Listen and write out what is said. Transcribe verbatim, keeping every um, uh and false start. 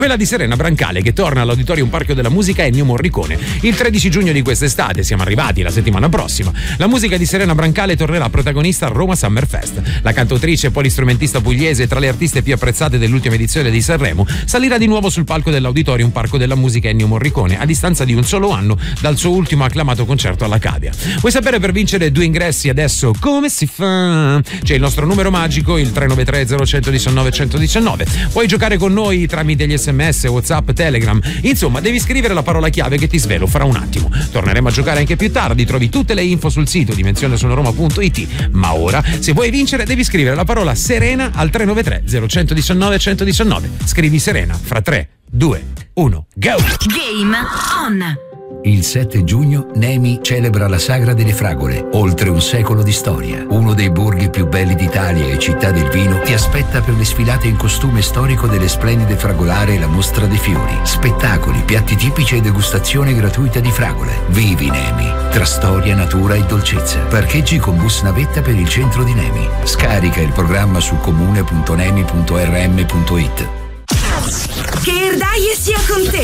quella di Serena Brancale, che torna all'Auditorium Parco della Musica Ennio Morricone il tredici giugno di quest'estate. Siamo arrivati la settimana prossima. La musica di Serena Brancale tornerà protagonista al Roma Summer Fest. La cantautrice e polistrumentista pugliese, tra le artiste più apprezzate dell'ultima edizione di Sanremo, salirà di nuovo sul palco dell'Auditorium Parco della Musica Ennio Morricone a distanza di un solo anno dal suo ultimo acclamato concerto all'Acadia. Vuoi sapere per vincere due ingressi adesso come si fa? C'è il nostro numero magico, il tre nove tre zero uno uno nove uno uno nove. Puoi giocare con noi tramite gli sms, WhatsApp, Telegram. Insomma, devi scrivere la parola chiave che ti svelo fra un attimo. Torneremo a giocare anche più tardi. Trovi tutte le info sul sito dimensionesonoroma punto it. Ma ora, se vuoi vincere, devi scrivere la parola Serena al tre nove tre zero uno uno nove uno uno nove. Scrivi Serena fra tre, due, uno, go! Game on! Il sette giugno Nemi celebra la Sagra delle Fragole, oltre un secolo di storia. Uno dei borghi più belli d'Italia e città del vino ti aspetta per le sfilate in costume storico delle splendide fragolare e la mostra dei fiori. Spettacoli, piatti tipici e degustazione gratuita di fragole. Vivi Nemi, tra storia, natura e dolcezza. Parcheggi con bus navetta per il centro di Nemi. Scarica il programma su comune punto nemi punto r m punto it. Che Erdaie sia con te!